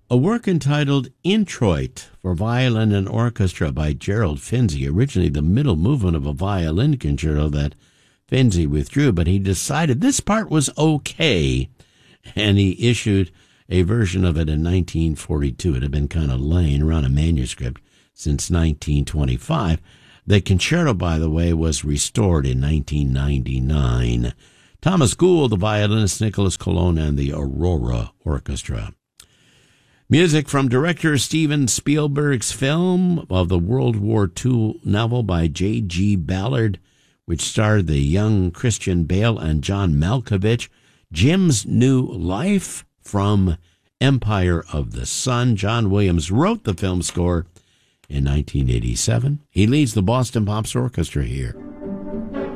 A work entitled Introit for Violin and Orchestra by Gerald Finzi, originally the middle movement of a violin concerto that Finzi withdrew, but he decided this part was okay, and he issued a version of it in 1942. It had been kind of laying around a manuscript since 1925. The concerto, by the way, was restored in 1999. Thomas Gould, the violinist, Nicholas Colon, and the Aurora Orchestra. Music from director Steven Spielberg's film of the World War II novel by J.G. Ballard, which starred the young Christian Bale and John Malkovich. Jim's New Life from Empire of the Sun. John Williams wrote the film score in 1987. He leads the Boston Pops Orchestra here.